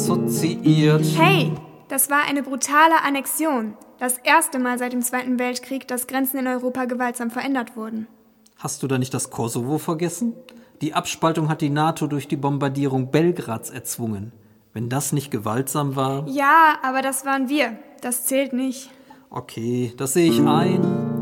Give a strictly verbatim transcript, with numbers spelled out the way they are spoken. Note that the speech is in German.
assoziiert. Hey, das war eine brutale Annexion. Das erste Mal seit dem Zweiten Weltkrieg, dass Grenzen in Europa gewaltsam verändert wurden. Hast du da nicht das Kosovo vergessen? Die Abspaltung hat die NATO durch die Bombardierung Belgrads erzwungen. Wenn das nicht gewaltsam war... Ja, aber das waren wir. Das zählt nicht. Okay, das sehe ich ein.